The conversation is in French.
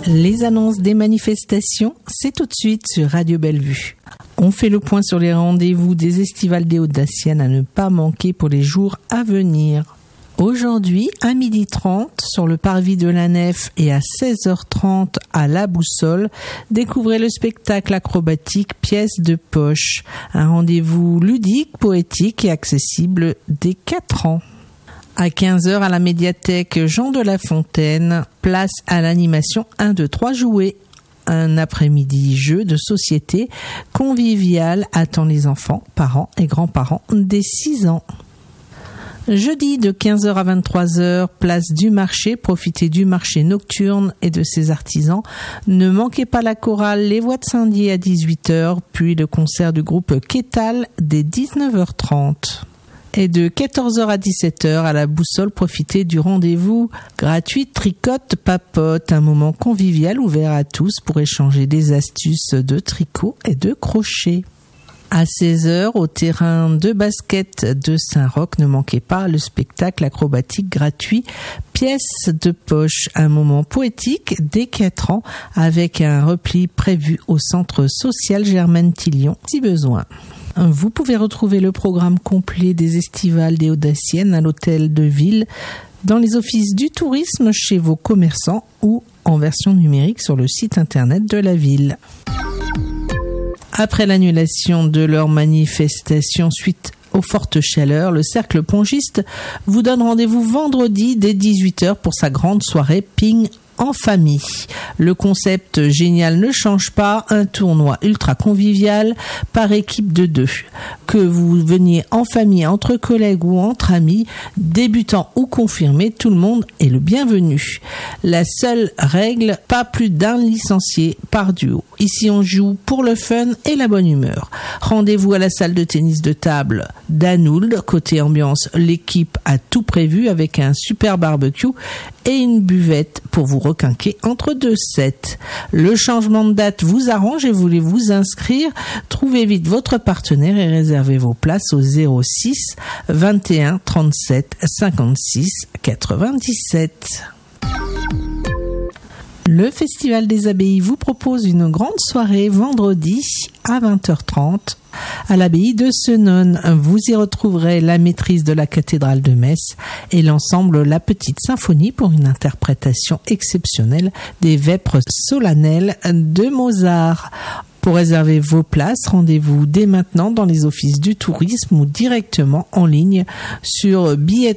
Les annonces des manifestations, c'est tout de suite sur Radio Bellevue. On fait le point sur les rendez-vous des estivales des Hauts-de-Dacienne à ne pas manquer pour les jours à venir. Aujourd'hui, à 12h30, sur le parvis de la Nef et à 16h30 à La Boussole, découvrez le spectacle acrobatique Pièces de poche. Un rendez-vous ludique, poétique et accessible dès 4 ans. À 15h à la médiathèque Jean de La Fontaine, place à l'animation 1, 2, 3 jouets. Un après-midi jeu de société convivial attend les enfants, parents et grands-parents dès 6 ans. Jeudi de 15h à 23h, place du marché, profitez du marché nocturne et de ses artisans. Ne manquez pas la chorale Les Voix de Saint-Dié à 18h, puis le concert du groupe Quétal dès 19h30. Et de 14h à 17h à la Boussole, profitez du rendez-vous gratuit Tricote Papote, un moment convivial ouvert à tous pour échanger des astuces de tricot et de crochet. À 16h, au terrain de basket de Saint-Roch, ne manquez pas le spectacle acrobatique gratuit Pièces de poche, un moment poétique dès 4 ans avec un repli prévu au centre social Germaine Tillion si besoin. Vous pouvez retrouver le programme complet des estivales des Hauts-de-Dacienne à l'hôtel de ville, dans les offices du tourisme, chez vos commerçants ou en version numérique sur le site internet de la ville. Après l'annulation de leur manifestation suite aux fortes chaleurs, le Cercle Pongiste vous donne rendez-vous vendredi dès 18h pour sa grande soirée Ping en famille. Le concept génial ne change pas, un tournoi ultra convivial par équipe de 2. Que vous veniez en famille, entre collègues ou entre amis, débutants ou confirmés, tout le monde est le bienvenu. La seule règle, pas plus d'un licencié par duo. Ici on joue pour le fun et la bonne humeur. Rendez-vous à la salle de tennis de table d'Anould. Côté ambiance, l'équipe a tout prévu avec un super barbecue et une buvette pour vous requinquer entre 2 sets. Le changement de date vous arrange et voulez vous inscrire? Trouvez vite votre partenaire et réservez vos places au 06 21 37 56 97. Le Festival des Abbayes vous propose une grande soirée vendredi à 20h30 à l'abbaye de Senones. Vous y retrouverez la maîtrise de la cathédrale de Metz et l'ensemble La Petite Symphonie pour une interprétation exceptionnelle des Vêpres solennelles de Mozart. Pour réserver vos places, rendez-vous dès maintenant dans les offices du tourisme ou directement en ligne sur billetterie